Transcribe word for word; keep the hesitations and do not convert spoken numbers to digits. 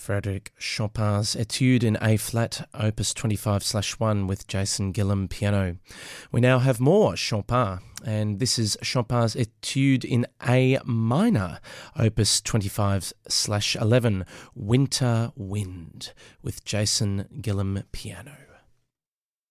Frédéric Chopin's Etude in A-flat, opus twenty-five slash one with Jason Gillam piano. We now have more Chopin, and this is Chopin's Etude in A minor, opus twenty-five slash eleven, Winter Wind with Jason Gillam piano.